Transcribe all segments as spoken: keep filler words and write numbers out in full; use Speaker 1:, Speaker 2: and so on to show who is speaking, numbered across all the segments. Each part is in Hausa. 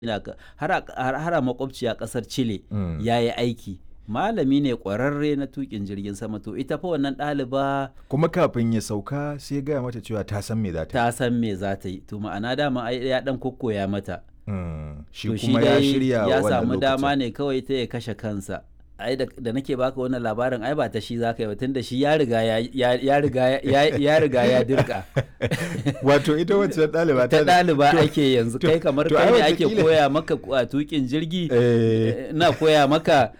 Speaker 1: har a har a makwabciya ƙasar Chile
Speaker 2: Mm.
Speaker 1: ya yi aiki. Malami ne ƙwararre na tuƙin jirgin sama, to ita fa wannan ɗaliba
Speaker 2: Kuma kafin ya sauka sai ya gaya mata cewa ta san me za ta yi.
Speaker 1: ta san me za ta yi, to ma'ana dama ai ya ɗan kokkoya mata.
Speaker 2: Mm. Shi
Speaker 1: To shi
Speaker 2: kuma ya
Speaker 1: dai
Speaker 2: shirya
Speaker 1: ya
Speaker 2: wannan
Speaker 1: samu dama
Speaker 2: lokacin.
Speaker 1: ne kawai ta ya kashe kansa. Ai da, da nake baka wannan labarin ai ba ta shi zaka yi ba, tunda shi ya riga ya ya ya riga ya ya riga ya dirka.
Speaker 2: Wato ita wacce ɗaliba
Speaker 1: Ta
Speaker 2: da-
Speaker 1: ɗaliba
Speaker 2: to-
Speaker 1: ake yanzu,
Speaker 2: to-
Speaker 1: kai kamar
Speaker 2: to
Speaker 1: kai
Speaker 2: ai
Speaker 1: ne ake
Speaker 2: wataƙila-
Speaker 1: koya maka a tuƙin jirgi,
Speaker 2: Eh,
Speaker 1: na koya maka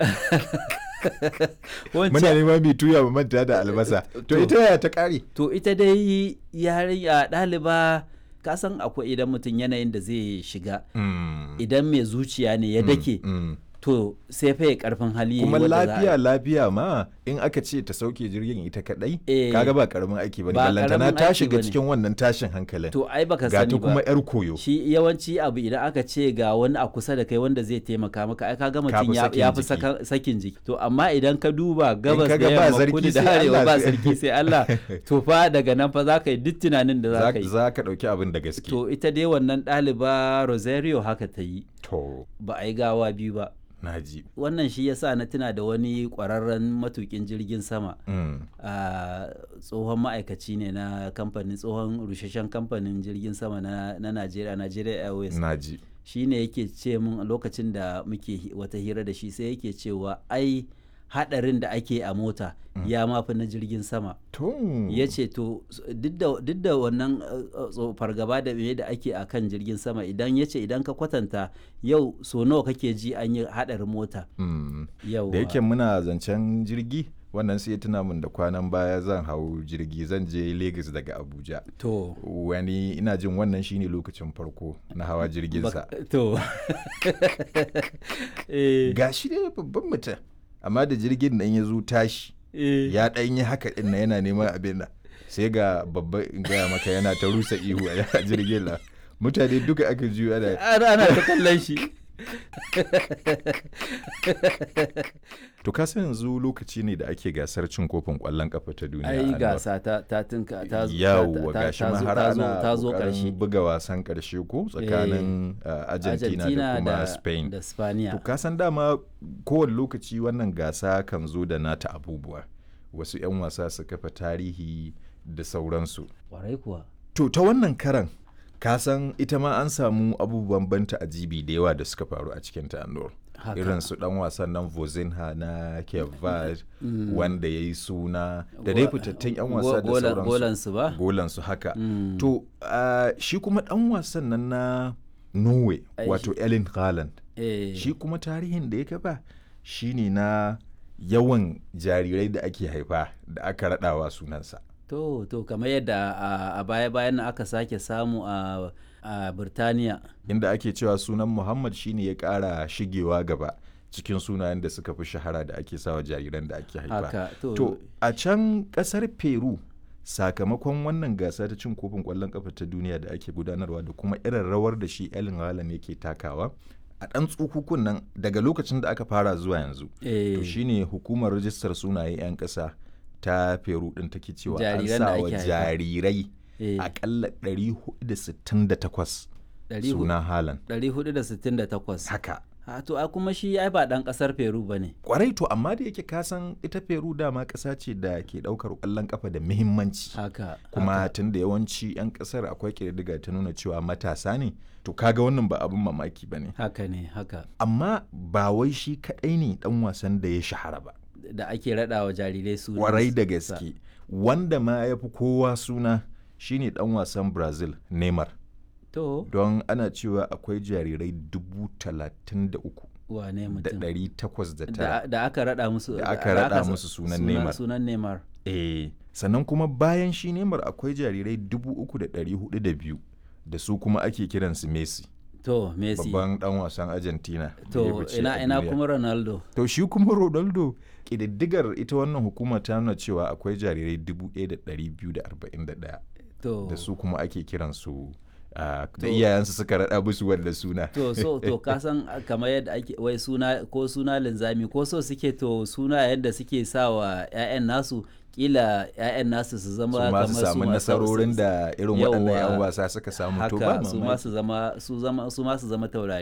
Speaker 2: muna
Speaker 1: wancan.
Speaker 2: neman mai tuya mu manta da albasa. To
Speaker 1: To-
Speaker 2: ita yaya ta ƙare?
Speaker 1: To ita dai yarinya ɗaliba, ka san akwai idan mutum yanayin da zai shiga,
Speaker 2: Mm.
Speaker 1: idan mai zuciya ne ya
Speaker 2: Mm,
Speaker 1: dake,
Speaker 2: mm.
Speaker 1: to sai fa ya karfin hali yayi
Speaker 2: Kuma
Speaker 1: wanda za a-
Speaker 2: lafiya lafiya ma in aka ce ta sauke jirgin ita kadai,
Speaker 1: Eh.
Speaker 2: kaga ba karamin aiki bane.
Speaker 1: Ba
Speaker 2: Ballantana
Speaker 1: karamin
Speaker 2: ta
Speaker 1: aiki
Speaker 2: shiga
Speaker 1: bane.
Speaker 2: cikin wannan tashin hankalin.
Speaker 1: To ai baka
Speaker 2: Ga ta
Speaker 1: sani
Speaker 2: kuma
Speaker 1: ba.
Speaker 2: yar koyo.
Speaker 1: Shi yawanci abu idan aka ce ga wani a kusa da kai wanda zai taimaka maka, ai kaga mutum
Speaker 2: fi
Speaker 1: ya
Speaker 2: sakin
Speaker 1: ya fi
Speaker 2: jiki.
Speaker 1: saka- sakin jiki. To amma idan ka duba gabas
Speaker 2: kaga
Speaker 1: da
Speaker 2: ba
Speaker 1: yamma
Speaker 2: sarki
Speaker 1: kudu da
Speaker 2: sai
Speaker 1: arewa
Speaker 2: Allah
Speaker 1: ba
Speaker 2: sai-
Speaker 1: sarki sai Allah, to fa daga nan fa za ka yi duk tunanin da za
Speaker 2: Za
Speaker 1: ka yi.
Speaker 2: za ka ɗauki abin da gaske.
Speaker 1: To ita dai wannan ɗaliba Rosario haka ta yi,
Speaker 2: To,
Speaker 1: ba a yi gawa biyu ba.
Speaker 2: naji.
Speaker 1: Wannan shi yasa na tuna da wani ƙwararren matuƙin jirgin sama.
Speaker 2: Mm.
Speaker 1: a tsohon ma'aikaci ne na kamfanin tsohon rusheshen kamfanin jirgin sama na, na Najeriya, Nigeria Airways.
Speaker 2: Naji.
Speaker 1: Shi ne yake ce mun a lokacin da muke hi- wata hira da shi, sai yake cewa ai hadarin da ake a mota ya mafi na jirgin sama.
Speaker 2: To.
Speaker 1: Ya ce to s- duk da duk da wannan uh, uh, tso- fargaba da me da ake a kan jirgin sama, idan ya ce idan ka kwatanta yau so nawa kake ji an yi hadarin mota
Speaker 2: Mm.
Speaker 1: yau.
Speaker 2: Da yake muna zancen jirgi, wannan sai ya tuna min da kwanan baya zan hau jirgi zan je Lagos daga Abuja.
Speaker 1: To
Speaker 2: Wani ina jin wannan shine lokacin farko na hawa jirginsa.
Speaker 1: bak- to eh,
Speaker 2: Ga shi dai babban mutum, amma da jirgin nan ya zo tashi
Speaker 1: eh.
Speaker 2: ya ɗan yi haka ɗin na yana neman abin nan. Sai ga babba in gaya maka yana ta rusa ihu a jirgin nan. Mutane duka aka juyo ana
Speaker 1: ana ana ta kallon shi.
Speaker 2: to ka san yanzu lokaci ne da ake gasar cin kofin ƙwallon ƙafa ta duniya.
Speaker 1: Ai
Speaker 2: Anwar.
Speaker 1: gasa ta ta tinka ta zo
Speaker 2: Yawwa
Speaker 1: ta-
Speaker 2: gashi
Speaker 1: ta
Speaker 2: ma
Speaker 1: zo-
Speaker 2: har
Speaker 1: ta zo-
Speaker 2: ana
Speaker 1: ta zo
Speaker 2: ƙoƙarin
Speaker 1: karshe.
Speaker 2: buga wasan ƙarshe ko tsakanin uh, Argentina, da kuma Spain.
Speaker 1: da
Speaker 2: To
Speaker 1: Spaniya.
Speaker 2: ka san dama kowane lokaci wannan gasa kan zo da nata abubuwa. Wasu 'yan wasa su kafa tarihi da sauransu.
Speaker 1: Kwarai kuwa.
Speaker 2: To ta wannan karan ka san ita ma an samu abubuwan banta ajibi da yawa da suka faru a cikin ta Anwar.
Speaker 1: Haka.
Speaker 2: Irin su dan wasan nan Vozinha na Cape Verde wanda ya yi suna da dai fitattun 'yan wasa da
Speaker 1: Golan-
Speaker 2: sauransu.
Speaker 1: golansu ba?
Speaker 2: Golansu haka.
Speaker 1: Mm.
Speaker 2: To uh, shi kuma dan wasan nan na Norway
Speaker 1: Ai,
Speaker 2: wato Erling Haaland.
Speaker 1: Eh,
Speaker 2: Shi kuma tarihin da ya kafa shine na yawan jarirai da ake haifa da aka raɗawa sunansa.
Speaker 1: to to kamar yadda a- a baya bayan nan aka sake samu a a Birtaniya.
Speaker 2: Inda ake cewa sunan Muhammad shine ya ƙara shigewa gaba cikin sunayen da suka fi shahara da ake sawa jariran da ake haifa.
Speaker 1: Haka to,
Speaker 2: To a can ƙasar Peru sakamakon wannan gasa ta cin kofin ƙwallon ƙafa ta duniya da ake gudanarwa da kuma irin rawar da shi Erling Haaland yake takawa a ɗan tsukukun nan daga lokacin da aka fara zuwa yanzu.
Speaker 1: eh,
Speaker 2: To shine hukumar rajistar sunaye 'yan ƙasa ta Peru ɗin take cewa an
Speaker 1: Jariran da
Speaker 2: sa wa
Speaker 1: ake haifa.
Speaker 2: jarirai
Speaker 1: eh,
Speaker 2: akalla ɗari hudu da sittin da takwas
Speaker 1: ɗari hu-
Speaker 2: suna Haaland.
Speaker 1: ɗari hudu da sittin da takwas.
Speaker 2: Haka.
Speaker 1: Ha, to a kuma shi ai ba ɗan ƙasar Peru ba ne.
Speaker 2: Kwarai to amma da yake kasan ita Peru dama ƙasa ce da ke ɗaukar ƙwallon ƙafa da muhimmanci.
Speaker 1: Haka.
Speaker 2: Kuma
Speaker 1: haka.
Speaker 2: tun da yawanci 'yan ƙasar akwai ƙididdiga ta nuna cewa matasa ne, to kaga wannan ba abin mamaki ba ne.
Speaker 1: Haka ne, haka.
Speaker 2: Amma ba wai shi kaɗai ne ɗan wasan da ya shahara ba.
Speaker 1: Da ake raɗa wa jarirai su.
Speaker 2: Kwarai da gaske. Wanda ma ya fi kowa suna shine ɗan wasan Brazil, Neymar.
Speaker 1: To,
Speaker 2: Don ana cewa akwai jarirai dubu talatin da uku
Speaker 1: wane
Speaker 2: da
Speaker 1: mutum?
Speaker 2: ɗari takwas da tara.
Speaker 1: Da, da aka raɗa musu.
Speaker 2: Da aka raɗa musu sunan Neymar.
Speaker 1: Sunan Neymar.
Speaker 2: Eh, sannan kuma bayan shi Neymar akwai jarirai dubu uku da ɗari hudu da biyu da su kuma ake kiransu Messi,
Speaker 1: To, Messi.
Speaker 2: babban dan wasan Argentina. da ya
Speaker 1: To,
Speaker 2: fice
Speaker 1: ina
Speaker 2: a
Speaker 1: ina
Speaker 2: duniya.
Speaker 1: kuma Ronaldo.
Speaker 2: To shi kuma Ronaldo ƙididdigar ita wannan hukuma ta nuna cewa akwai jarirai dubu ɗaya da ɗari biyu da arba'in da ɗaya
Speaker 1: To,
Speaker 2: da su kuma ake kiransu ah, da
Speaker 1: To-
Speaker 2: iyayensu suka raɗa musu wanda suna.
Speaker 1: to so to ka san kamar yadda ake wai suna ko suna linzami ko so suke to suna yadda suke sa wa 'ya'yan nasu, kila 'ya'yan nasu su zama
Speaker 2: su ma
Speaker 1: kamar
Speaker 2: su samu
Speaker 1: ma-
Speaker 2: nasarorin da irin waɗannan 'yan
Speaker 1: Yawwa.
Speaker 2: wasa suka samu to ba
Speaker 1: haka su ma
Speaker 2: mamaki.
Speaker 1: su zama su zama su ma su zama taurari.